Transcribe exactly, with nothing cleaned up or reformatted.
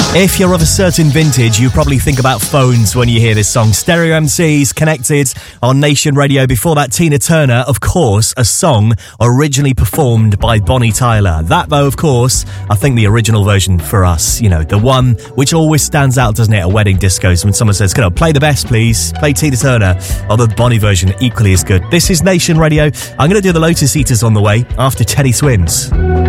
If you're of a certain vintage, you probably think about phones when you hear this song. Stereo M Cs, Connected on Nation Radio. Before that, Tina Turner, of course, a song originally performed by Bonnie Tyler. That, though, of course, I think the original version for us, you know, the one which always stands out, doesn't it, at wedding discos when someone says, "Can I play the best, please? Play Tina Turner." Or the Bonnie version, equally as good. This is Nation Radio. I'm going to do the Lotus Eaters on the way after Teddy Swims.